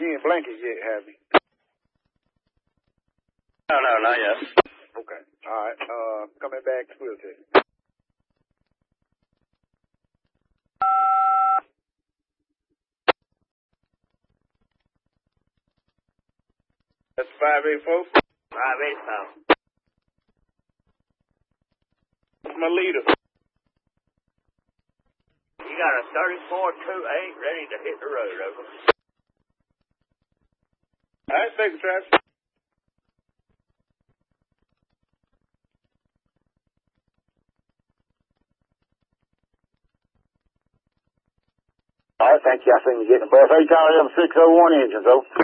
You ain't blanket yet, have you? No, not yet. Okay. All right. Coming back to wheelchair. That's 584? 585. What's my leader? You got a 34-28 ready to hit the road, over. All right, take the traffic. All right, thank you. I seen you getting the bus. Hey, Charlie, I'm 601 engines, though.